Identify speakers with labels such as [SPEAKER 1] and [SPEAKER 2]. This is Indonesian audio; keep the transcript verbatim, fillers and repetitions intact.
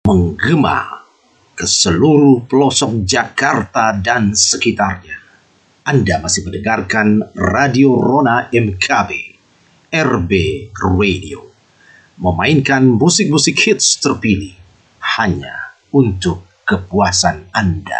[SPEAKER 1] menggema ke seluruh pelosok Jakarta dan sekitarnya. Anda masih mendengarkan Radio Rona M K B, R B Radio, memainkan musik-musik hits terpilih hanya untuk kepuasan Anda.